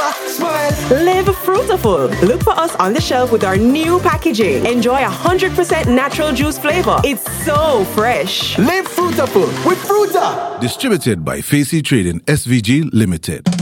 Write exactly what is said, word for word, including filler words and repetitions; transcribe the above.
Smile. Live fruitful. Look for us on the shelf with our new packaging. Enjoy one hundred percent natural juice flavor. It's so fresh. Live fruitful with Fruta. Distributed by Facey Trading S V G Limited.